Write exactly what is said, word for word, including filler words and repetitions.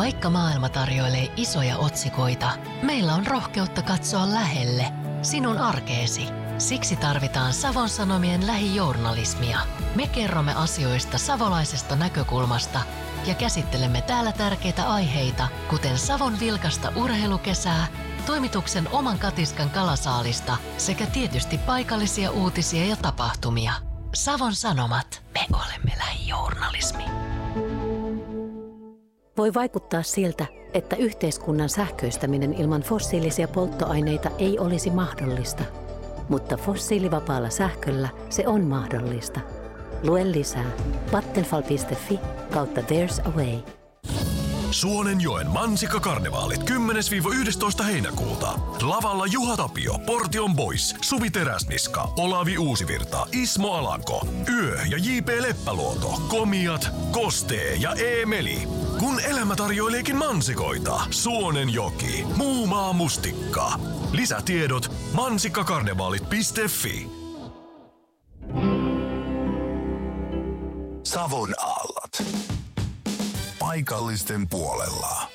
Vaikka maailma tarjoilee isoja otsikoita, meillä on rohkeutta katsoa lähelle, sinun arkeesi. Siksi tarvitaan Savon Sanomien lähijournalismia. Me kerromme asioista savolaisesta näkökulmasta ja käsittelemme täällä tärkeitä aiheita, kuten Savon vilkasta urheilukesää, toimituksen oman katiskan kalasaalista sekä tietysti paikallisia uutisia ja tapahtumia. Savon Sanomat. Me olemme lähijournalismi. Voi vaikuttaa siltä, että yhteiskunnan sähköistäminen ilman fossiilisia polttoaineita ei olisi mahdollista. Mutta fossiilivapaalla sähköllä se on mahdollista. Lue lisää vattenfall piste fi kautta There's a Way. Suonenjoen Mansikkakarnevaalit kymmenes yhdestoista heinäkuuta. Lavalla Juha Tapio, Portion Boys, Suvi Teräsniska, Olavi Uusivirta, Ismo Alanko, Yö ja J P Leppäluoto, Komiat, Kostee ja Eemeli. Kun elämä tarjoileekin mansikoita, Suonenjoki, Muumaa mustikka. Lisätiedot mansikkakarnevaalit piste fi. Savon aallot. Paikallisten puolella.